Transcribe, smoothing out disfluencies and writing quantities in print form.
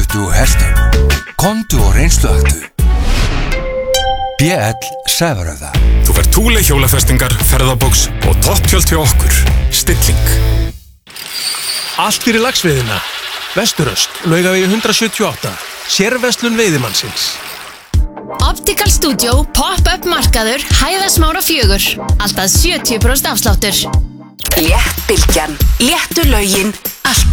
20 hestum. Komdu og reynsluaktu. BL Sævaröða. Þú fær Thule hjólafestingar, ferðabóks og topptjöld hjá okkur. Stilling. Allt fyrir laxveiðina. Vesturöst, Laugavegi 178. Sérverslun veiðimannsins. Optical Studio, pop-up markaður, Hæðasmára 4. Alltaf 70% afsláttur. Léttbylgjan, léttu lögin, allt